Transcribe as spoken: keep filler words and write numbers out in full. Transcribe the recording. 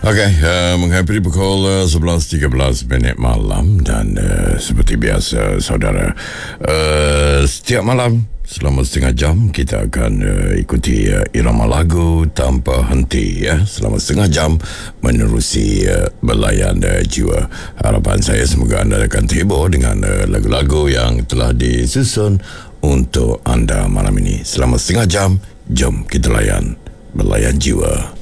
Okey, uh, menghampiri pukul uh, sebelas tiga belas minit malam dan uh, seperti biasa saudara, uh, setiap malam selama setengah jam kita akan uh, ikuti uh, irama lagu tanpa henti ya, selama setengah jam menerusi uh, belayan uh, jiwa. Harapan saya semoga anda akan terhibur dengan uh, lagu-lagu yang telah disusun untuk anda malam ini. Selama setengah jam, jom kita layan belayan jiwa.